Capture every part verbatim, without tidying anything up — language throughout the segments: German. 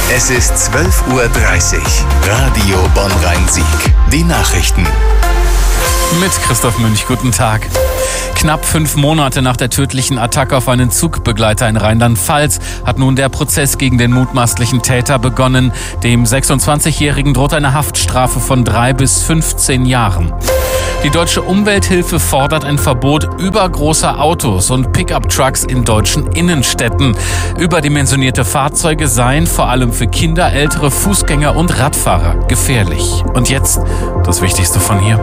Es ist zwölf Uhr dreißig. Radio Bonn-Rhein-Sieg. Die Nachrichten. Mit Christoph Münch, guten Tag. Knapp fünf Monate nach der tödlichen Attacke auf einen Zugbegleiter in Rheinland-Pfalz hat nun der Prozess gegen den mutmaßlichen Täter begonnen. Dem sechsundzwanzigjährigen droht eine Haftstrafe von drei bis fünfzehn Jahren. Die Deutsche Umwelthilfe fordert ein Verbot übergroßer Autos und Pickup-Trucks in deutschen Innenstädten. Überdimensionierte Fahrzeuge seien vor allem für Kinder, ältere Fußgänger und Radfahrer gefährlich. Und jetzt das Wichtigste von hier.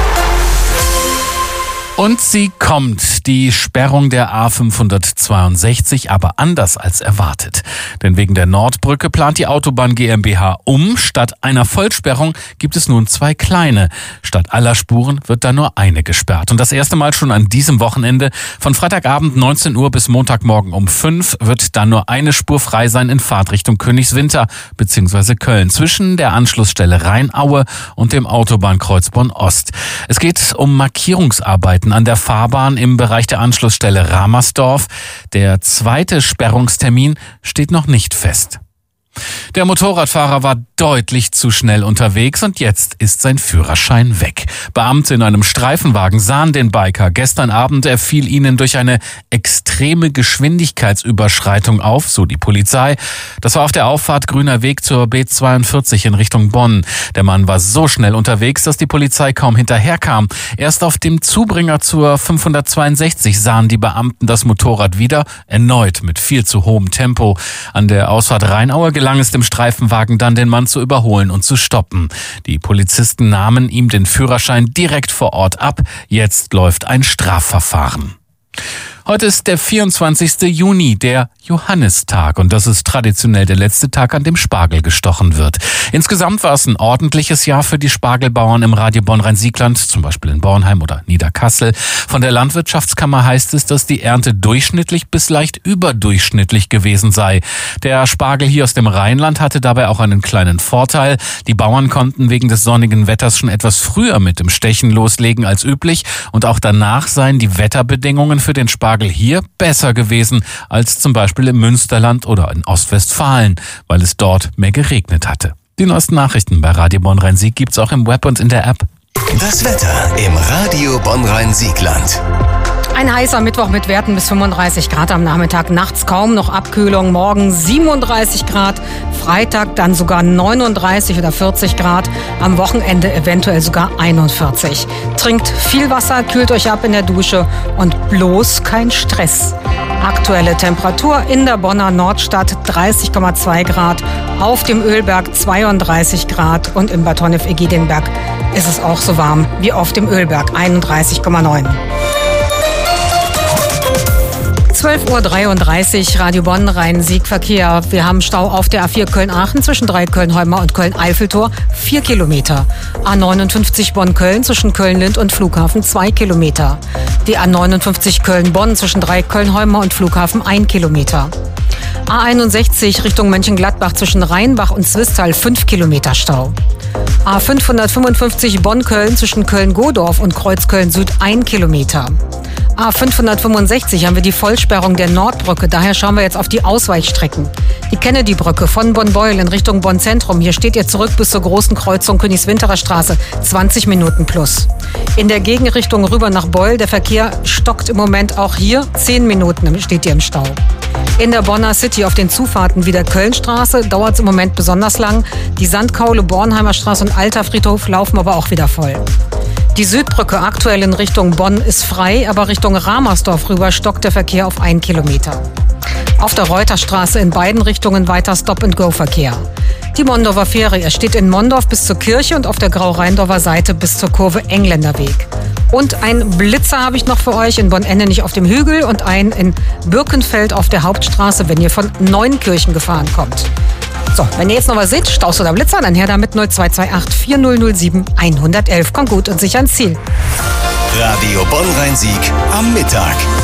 Und sie kommt, die Sperrung der A fünfhundertzweiundsechzig, aber anders als erwartet. Denn wegen der Nordbrücke plant die Autobahn GmbH um. Statt einer Vollsperrung gibt es nun zwei kleine. Statt aller Spuren wird da nur eine gesperrt. Und das erste Mal schon an diesem Wochenende. Von Freitagabend neunzehn Uhr bis Montagmorgen um fünf wird dann nur eine Spur frei sein in Fahrtrichtung Königswinter bzw. Köln. Zwischen der Anschlussstelle Rheinaue und dem Autobahnkreuz Bonn-Ost. Es geht um Markierungsarbeiten an der Fahrbahn im Bereich der Anschlussstelle Ramersdorf. Der zweite Sperrungstermin steht noch nicht fest. Der Motorradfahrer war deutlich zu schnell unterwegs und jetzt ist sein Führerschein weg. Beamte in einem Streifenwagen sahen den Biker gestern Abend. Er fiel ihnen durch eine extreme Geschwindigkeitsüberschreitung auf, so die Polizei. Das war auf der Auffahrt Grüner Weg zur B zweiundvierzig in Richtung Bonn. Der Mann war so schnell unterwegs, dass die Polizei kaum hinterherkam. Erst auf dem Zubringer zur fünfhundertzweiundsechzig sahen die Beamten das Motorrad wieder, erneut mit viel zu hohem Tempo. An der Ausfahrt Rheinaue gelang es dem Streifenwagen dann, den Mann zu überholen und zu stoppen. Die Polizisten nahmen ihm den Führerschein direkt vor Ort ab. Jetzt läuft ein Strafverfahren. Heute ist der vierundzwanzigste Juni, der Johannistag, und das ist traditionell der letzte Tag, an dem Spargel gestochen wird. Insgesamt war es ein ordentliches Jahr für die Spargelbauern im Radio Bonn-Rhein-Siegland, zum Beispiel in Bornheim oder Niederkassel. Von der Landwirtschaftskammer heißt es, dass die Ernte durchschnittlich bis leicht überdurchschnittlich gewesen sei. Der Spargel hier aus dem Rheinland hatte dabei auch einen kleinen Vorteil. Die Bauern konnten wegen des sonnigen Wetters schon etwas früher mit dem Stechen loslegen als üblich, und auch danach seien die Wetterbedingungen für den Spargel hier besser gewesen als zum Beispiel im Münsterland oder in Ostwestfalen, weil es dort mehr geregnet hatte. Die neuesten Nachrichten bei Radio Bonn-Rhein-Sieg gibt's auch im Web und in der App. Das Wetter im Radio Bonn-Rhein-Siegland. Ein heißer Mittwoch mit Werten bis fünfunddreißig Grad am Nachmittag, nachts kaum noch Abkühlung, morgen siebenunddreißig Grad, Freitag dann sogar neununddreißig oder vierzig Grad, am Wochenende eventuell sogar einundvierzig. Trinkt viel Wasser, kühlt euch ab in der Dusche und bloß kein Stress. Aktuelle Temperatur in der Bonner Nordstadt dreißig Komma zwei Grad, auf dem Ölberg zweiunddreißig Grad und im Bad Honnef-Egidionberg ist es auch so warm wie auf dem Ölberg, einunddreißig Komma neun. zwölf Uhr dreiunddreißig, Radio Bonn-Rhein-Sieg Verkehr. Wir haben Stau auf der A vier Köln-Aachen zwischen Dreiköln-Heuma und Köln-Eiffeltor, vier Kilometer. A neunundfünfzig Bonn-Köln zwischen Köln-Lind und Flughafen, zwei Kilometer. Die A neunundfünfzig Köln-Bonn zwischen Dreiköln-Heuma und Flughafen, ein Kilometer. A einundsechzig Richtung Mönchengladbach zwischen Rheinbach und Swisttal, fünf Kilometer Stau. A fünfhundertfünfundfünfzig Bonn-Köln zwischen Köln-Godorf und Kreuzköln-Süd, ein Kilometer. A fünfhundertfünfundsechzig haben wir die Vollsperrung der Nordbrücke. Daher schauen wir jetzt auf die Ausweichstrecken. Die Kennedy-Brücke von Bonn-Beuel in Richtung Bonn-Zentrum. Hier steht ihr zurück bis zur großen Kreuzung Königswinterer Straße. zwanzig Minuten plus. In der Gegenrichtung rüber nach Beul. Der Verkehr stockt im Moment auch hier. zehn Minuten steht ihr im Stau. In der Bonner City auf den Zufahrten wieder Kölnstraße dauert es im Moment besonders lang. Die Sandkaule, Bornheimer Straße und Alter Friedhof laufen aber auch wieder voll. Die Südbrücke aktuell in Richtung Bonn ist frei, aber Richtung Ramersdorf rüber stockt der Verkehr auf einen Kilometer. Auf der Reuterstraße in beiden Richtungen weiter Stop-and-Go-Verkehr. Die Mondorfer Fähre, er steht in Mondorf bis zur Kirche und auf der Grau-Rheindorfer Seite bis zur Kurve Engländerweg. Und ein Blitzer habe ich noch für euch in Bonn-Endenich auf dem Hügel und einen in Birkenfeld auf der Hauptstraße, wenn ihr von Neunkirchen gefahren kommt. So, wenn ihr jetzt noch was seht, Staus oder Blitzer, dann her damit null zwei zwei acht vier null null sieben eins eins eins. Kommt gut und sicher ans Ziel. Radio Bonn-Rhein-Sieg am Mittag.